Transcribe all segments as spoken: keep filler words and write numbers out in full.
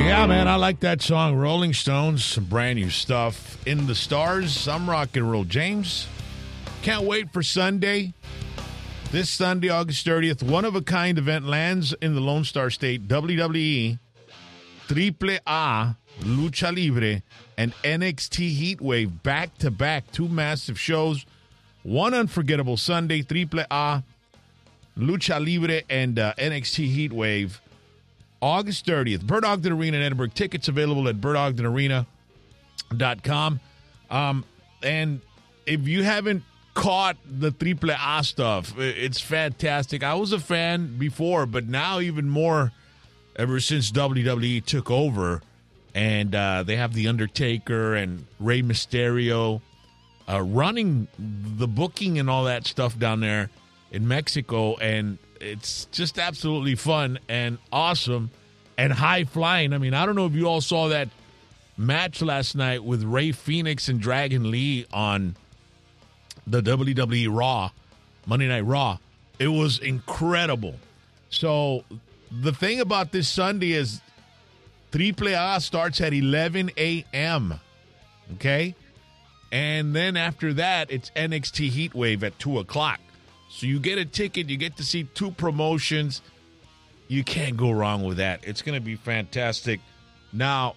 Yeah, man, I like that song. Rolling Stones, some brand new stuff. In the Stars, I'm rock and roll. James, can't wait for Sunday. This Sunday, August thirtieth, one-of-a-kind event lands in the Lone Star State. W W E, Triple A, Lucha Libre, and N X T Heatwave back-to-back. Two massive shows. One unforgettable Sunday, Triple A, Lucha Libre, and uh, N X T Heatwave. August thirtieth, Bert Ogden Arena in Edinburgh. Tickets available at bert ogden arena dot com. Um, and if you haven't caught the Triple A stuff, it's fantastic. I was a fan before, but now even more ever since W W E took over. And uh, they have The Undertaker and Rey Mysterio uh, running the booking and all that stuff down there in Mexico. And it's just absolutely fun and awesome and high-flying. I mean, I don't know if you all saw that match last night with Rey Fénix and Dragon Lee on the W W E Raw, Monday Night Raw. It was incredible. So the thing about this Sunday is Triple A starts at eleven a.m., okay? And then after that, it's N X T Heatwave at two o'clock. So you get a ticket, you get to see two promotions. You can't go wrong with that. It's going to be fantastic. Now,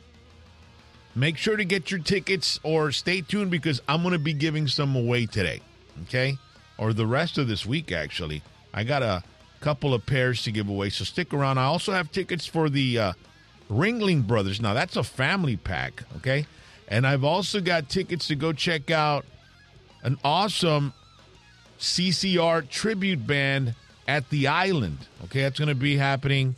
make sure to get your tickets or stay tuned because I'm going to be giving some away today, okay? Or the rest of this week, actually. I got a couple of pairs to give away, so stick around. I also have tickets for the uh, Ringling Brothers. Now, that's a family pack, okay? And I've also got tickets to go check out an awesome C C R tribute band at the Island. Okay, that's going to be happening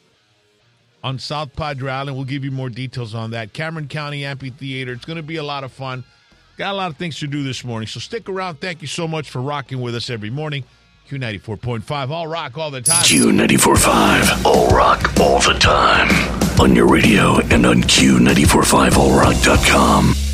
on South Padre Island. We'll give you more details on that. Cameron County Amphitheater. It's going to be a lot of fun. Got a lot of things to do this morning, so stick around. Thank you so much for rocking with us every morning. Q ninety-four point five, all rock all the time. Q ninety-four point five, all rock all the time. On your radio and on Q nine four five all rock dot com.